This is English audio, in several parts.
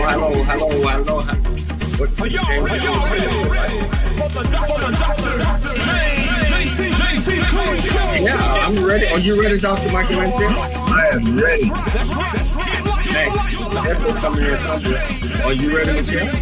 hello. Yeah, I'm ready. Are you ready, Dr. Michael Mantel? I am ready. Hey, come here. Are you ready, Michelle?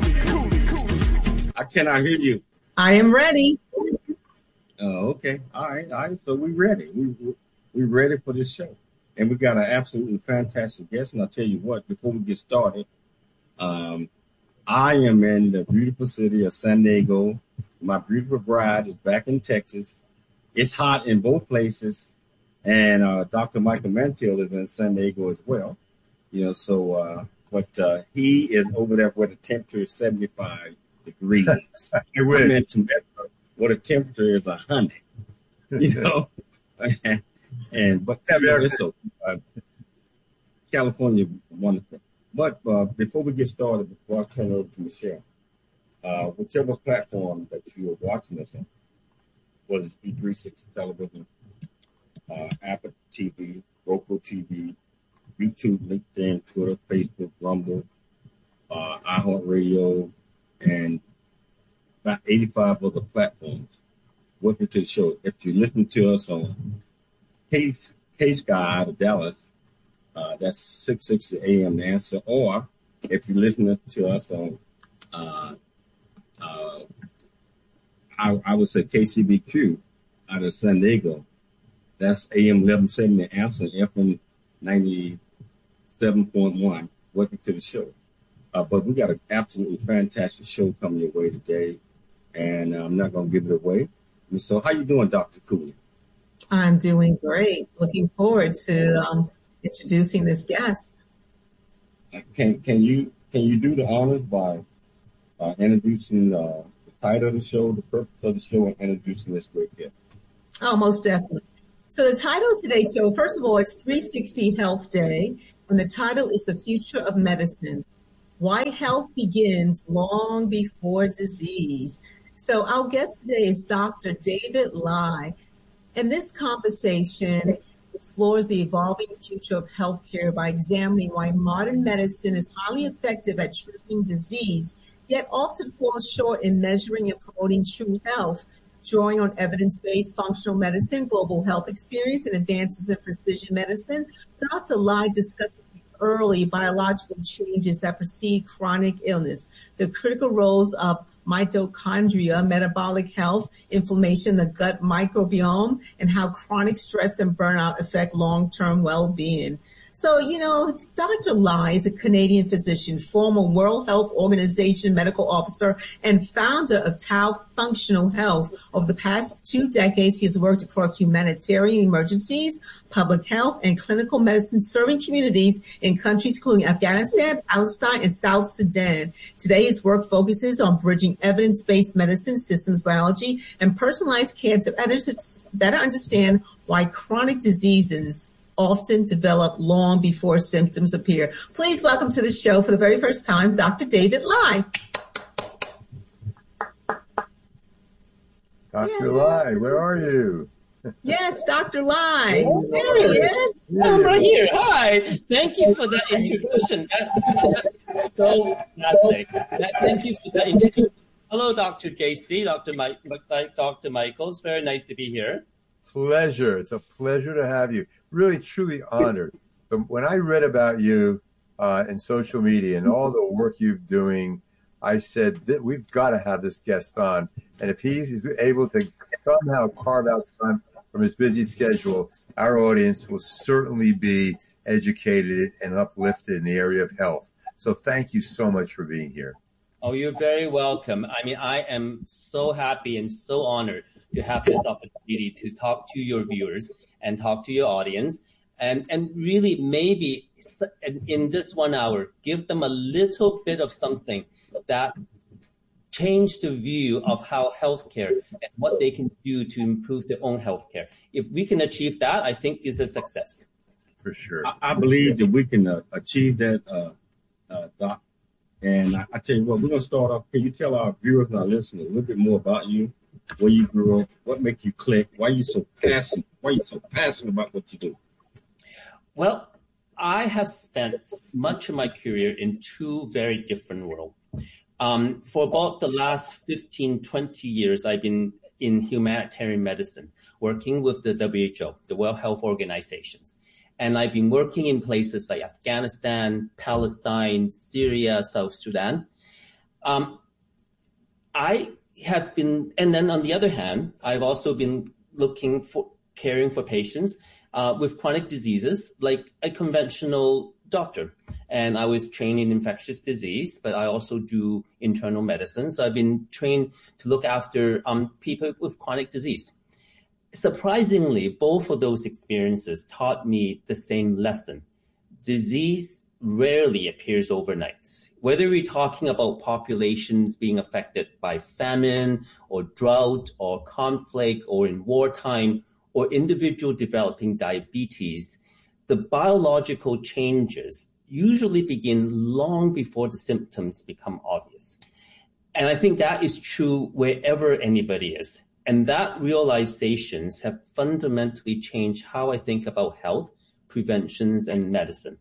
I cannot hear you. I am ready. Oh, okay. All right. So we're ready. We're ready for this show. And we got an absolutely fantastic guest. And I'll tell you what, before we get started, I am in the beautiful city of San Diego. My beautiful bride is back in Texas. It's hot in both places. And Dr. Michael Mantel is in San Diego as well. You know, but he is over there where the temperature is 75 degrees. I'm into what the temperature is 100. You know? But it's so California, wonderful. But before we get started, before I turn it over to Michelle, whichever platform that you are watching us on, whether it's E360 television, Apple TV, Roku TV, YouTube, LinkedIn, Twitter, Facebook, Rumble, iHeartRadio, and about 85 other platforms. Welcome to the show. If you listen to us on K-Sky out of Dallas, that's 660 AM The Answer. Or if you're listening to us on, I would say KCBQ out of San Diego, that's AM 1170 The Answer, FM 97.1. Welcome to the show. But we got an absolutely fantastic show coming your way today, and I'm not going to give it away. So how you doing, Dr. Cooley? I'm doing great. Looking forward to introducing this guest. Can you do the honors by introducing the title of the show, the purpose of the show, and introducing this great guest? Oh, most definitely. So the title of today's show, first of all, it's 360 Health Day, and the title is The Future of Medicine, Why Health Begins Long Before Disease. So our guest today is Dr. David Lai. And this conversation explores the evolving future of healthcare by examining why modern medicine is highly effective at treating disease, yet often falls short in measuring and promoting true health, drawing on evidence-based functional medicine, global health experience, and advances in precision medicine. Dr. Lai discusses the early biological changes that precede chronic illness, the critical roles of mitochondria, metabolic health, inflammation, the gut microbiome, and how chronic stress and burnout affect long-term well-being. So, you know, Dr. Lai is a Canadian physician, former World Health Organization medical officer, and founder of Tau Functional Health. Over the past 2 decades, he has worked across humanitarian emergencies, public health, and clinical medicine, serving communities in countries including Afghanistan, Palestine, and South Sudan. Today, his work focuses on bridging evidence-based medicine, systems biology, and personalized care to better understand why chronic diseases often develop long before symptoms appear. Please welcome to the show for the very first time, Dr. David Lai. Dr. Lai, where are you? Yes, Dr. Lai. There he is. I'm right here. Hi. Thank you for that introduction. That's so fantastic. Thank you for that introduction. Hello, Dr. JC, Dr. Michaels. Very nice to be here. Pleasure. It's a pleasure to have you. Really, truly honored. But when I read about you in social media and all the work you're doing, I said that we've got to have this guest on. And if he's able to somehow carve out time from his busy schedule, our audience will certainly be educated and uplifted in the area of health. So thank you so much for being here. Oh, you're very welcome. I mean, I am so happy and so honored to have this opportunity to talk to your viewers and talk to your audience, and really maybe in this 1 hour, give them a little bit of something that change the view of how healthcare and what they can do to improve their own healthcare. If we can achieve that, I think it's a success. For sure. I believe that we can achieve that, Doc. And I tell you what, we're going to start off. Can you tell our viewers and our listeners a little bit more about you, where you grew up, what makes you click, why you so passionate about what you do? Well, I have spent much of my career in two very different worlds. For about the last 15, 20 years, I've been in humanitarian medicine, working with the WHO, the World Health Organizations. And I've been working in places like Afghanistan, Palestine, Syria, South Sudan. I have been, and then on the other hand, I've also been caring for patients with chronic diseases like a conventional doctor. And I was trained in infectious disease, but I also do internal medicine. So I've been trained to look after people with chronic disease. Surprisingly, both of those experiences taught me the same lesson. Disease rarely appears overnight. Whether we're talking about populations being affected by famine or drought or conflict or in wartime or individual developing diabetes, the biological changes usually begin long before the symptoms become obvious. And I think that is true wherever anybody is. And that realizations have fundamentally changed how I think about health, preventions, and medicine.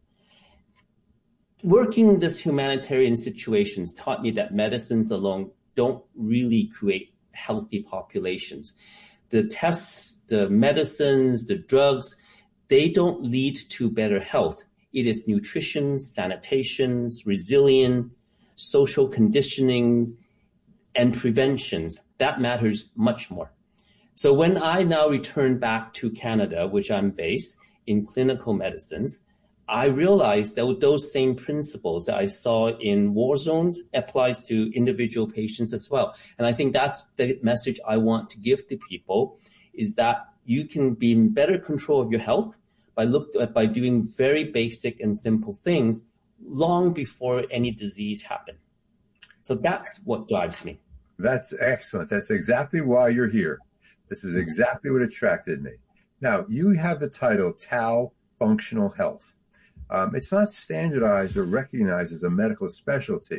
Working in this humanitarian situations taught me that medicines alone don't really create healthy populations. The tests, the medicines, the drugs, they don't lead to better health. It is nutrition, sanitation, resilience, social conditioning, and preventions. That matters much more. So when I now return back to Canada, which I'm based in clinical medicines, I realized that those same principles that I saw in war zones applies to individual patients as well. And I think that's the message I want to give to people, is that you can be in better control of your health by doing very basic and simple things long before any disease happens. So that's what drives me. That's excellent. That's exactly why you're here. This is exactly what attracted me. Now, you have the title Tao Functional Health. It's not standardized or recognized as a medical specialty.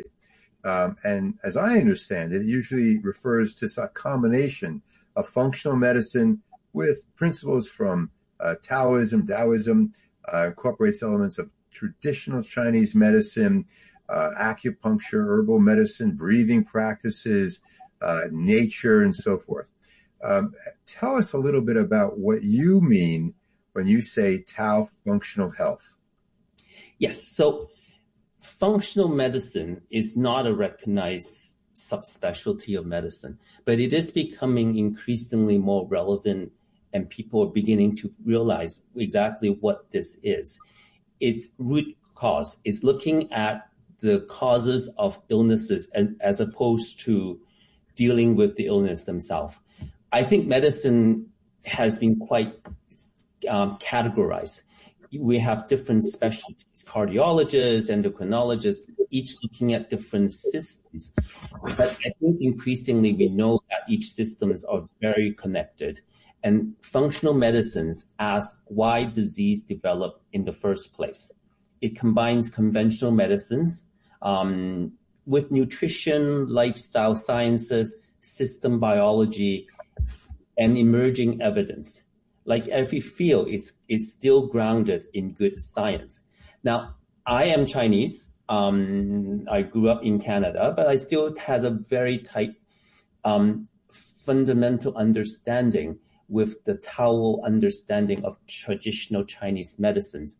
And as I understand it, it usually refers to a combination of functional medicine with principles from Taoism, incorporates elements of traditional Chinese medicine, acupuncture, herbal medicine, breathing practices, nature, and so forth. Tell us a little bit about what you mean when you say Tao Functional Health. Yes, so functional medicine is not a recognized subspecialty of medicine, but it is becoming increasingly more relevant, and people are beginning to realize exactly what this is. Its root cause is looking at the causes of illnesses as opposed to dealing with the illness themselves. I think medicine has been quite categorized. We have different specialties, cardiologists, endocrinologists, each looking at different systems. But I think increasingly we know that each systems are very connected. And functional medicines ask why disease developed in the first place. It combines conventional medicines with nutrition, lifestyle sciences, system biology, and emerging evidence. Like every field is still grounded in good science. Now, I am Chinese. I grew up in Canada, but I still had a very tight fundamental understanding with the Tao understanding of traditional Chinese medicines.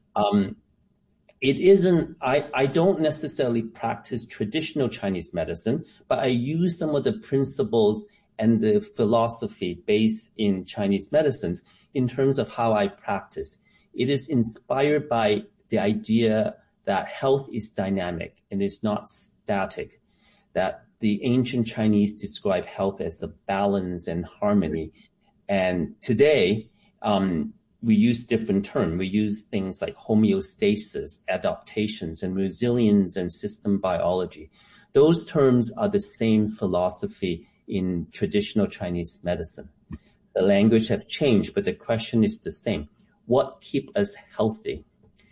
It isn't, I don't necessarily practice traditional Chinese medicine, but I use some of the principles and the philosophy based in Chinese medicines in terms of how I practice. It is inspired by the idea that health is dynamic and is not static, that the ancient Chinese describe health as a balance and harmony. And today, we use different terms. We use things like homeostasis, adaptations, and resilience and system biology. Those terms are the same philosophy in traditional Chinese medicine. The language have changed, but the question is the same. What keeps us healthy?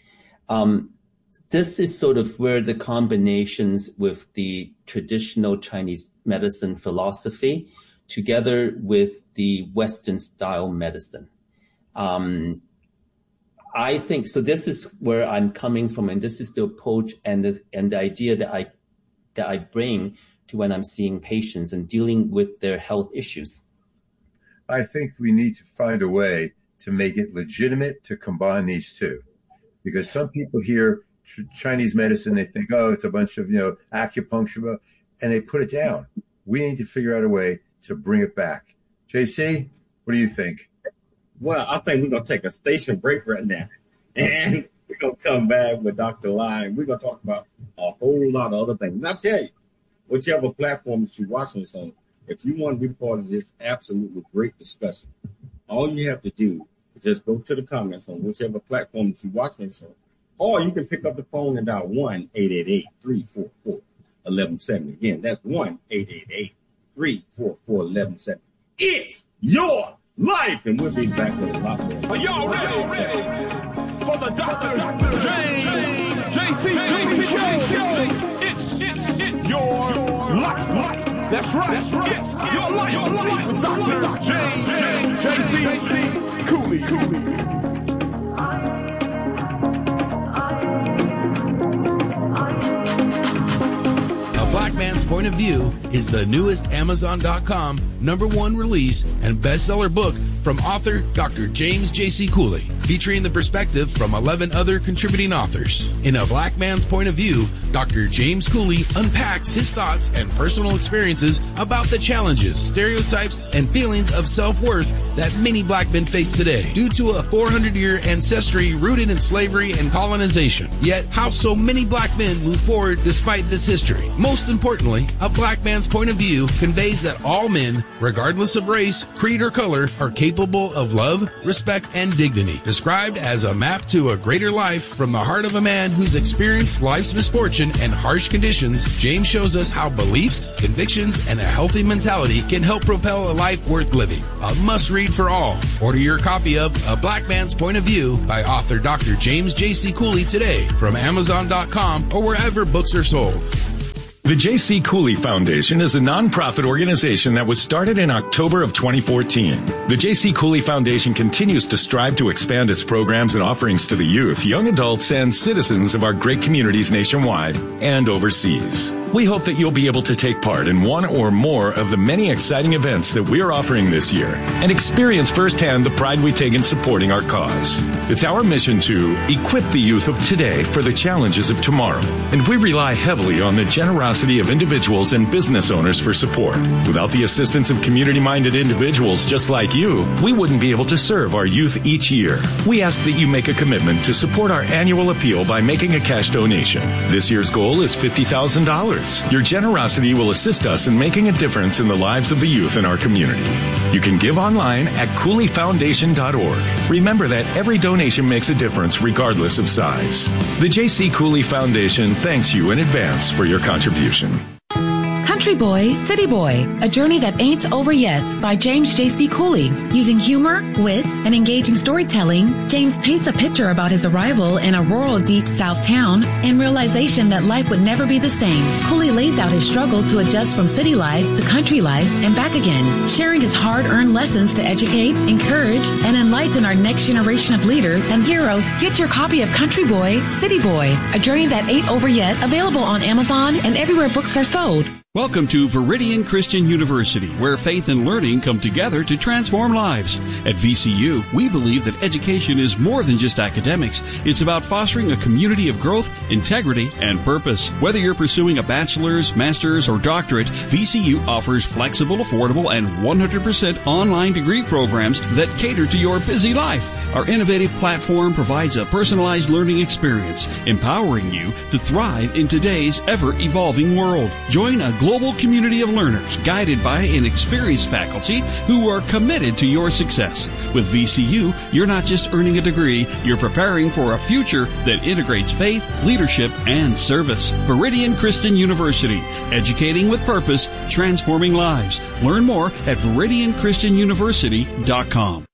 This is sort of where the combinations with the traditional Chinese medicine philosophy together with the Western style medicine. I think so. This is where I'm coming from, and this is the approach and the idea that I bring to when I'm seeing patients and dealing with their health issues. I think we need to find a way to make it legitimate to combine these two, because some people hear Chinese medicine, they think, oh, it's a bunch of acupuncture, and they put it down. We need to figure out a way to bring it back. JC, what do you think? Well, I think we're going to take a station break right now, and we're going to come back with Dr. Lai, and we're going to talk about a whole lot of other things. And I'll tell you, whichever platform that you're watching this on, if you want to be part of this absolutely great discussion, all you have to do is just go to the comments on whichever platform that you're watching this on, or you can pick up the phone and dial 1-888-344-1170. Again, that's 1-888-344-1170. It's your life, and we'll be back with a lot more. Are y'all ready for the Dr. James JC Show? It's your life. That's right. It's your life with Dr. James JC Cooley. A Black Man's Point of View is the newest Amazon.com #1 release and bestseller book from author Dr. James J.C. Cooley, featuring the perspective from 11 other contributing authors. In A Black Man's Point of View, Dr. James Cooley unpacks his thoughts and personal experiences about the challenges, stereotypes, and feelings of self-worth that many black men face today due to a 400-year ancestry rooted in slavery and colonization. Yet, how so many black men move forward despite this history. Most importantly, A Black Man's Point of View conveys that all men, regardless of race, creed, or color, are capable of love, respect, and dignity. Described as a map to a greater life from the heart of a man who's experienced life's misfortune and harsh conditions, James shows us how beliefs, convictions, and a healthy mentality can help propel a life worth living. A must-read for all. Order your copy of A Black Man's Point of View by author Dr. James J.C. Cooley today from Amazon.com or wherever books are sold. The J.C. Cooley Foundation is a nonprofit organization that was started in October of 2014. The J.C. Cooley Foundation continues to strive to expand its programs and offerings to the youth, young adults, and citizens of our great communities nationwide and overseas. We hope that you'll be able to take part in one or more of the many exciting events that we are offering this year and experience firsthand the pride we take in supporting our cause. It's our mission to equip the youth of today for the challenges of tomorrow, and we rely heavily on the generosity of individuals and business owners for support. Without the assistance of community-minded individuals just like you, we wouldn't be able to serve our youth each year. We ask that you make a commitment to support our annual appeal by making a cash donation. This year's goal is $50,000. Your generosity will assist us in making a difference in the lives of the youth in our community. You can give online at CooleyFoundation.org. Remember that every donation makes a difference regardless of size. The J.C. Cooley Foundation thanks you in advance for your contribution. Country Boy, City Boy, A Journey That Ain't Over Yet by James J.C. Cooley. Using humor, wit, and engaging storytelling, James paints a picture about his arrival in a rural deep South town and realization that life would never be the same. Cooley lays out his struggle to adjust from city life to country life and back again, sharing his hard-earned lessons to educate, encourage, and enlighten our next generation of leaders and heroes. Get your copy of Country Boy, City Boy, A Journey That Ain't Over Yet, available on Amazon and everywhere books are sold. Welcome to Veridian Christian University, where faith and learning come together to transform lives. At VCU, we believe that education is more than just academics. It's about fostering a community of growth, integrity, and purpose. Whether you're pursuing a bachelor's, master's, or doctorate, VCU offers flexible, affordable, and 100% online degree programs that cater to your busy life. Our innovative platform provides a personalized learning experience, empowering you to thrive in today's ever-evolving world. Join a global community of learners guided by an experienced faculty who are committed to your success. With VCU, you're not just earning a degree, you're preparing for a future that integrates faith, leadership, and service. Veridian Christian University, educating with purpose, transforming lives. Learn more at VeridianChristianUniversity.com.